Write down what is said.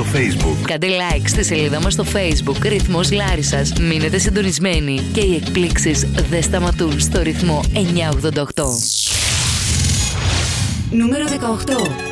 στο Facebook. Κάντε like στη σελίδα μας στο Facebook Ρυθμός Λάρισσας. Μείνετε συντονισμένοι και οι εκπλήξεις δεν σταματούν στο ρυθμό 988. Νούμερο 18.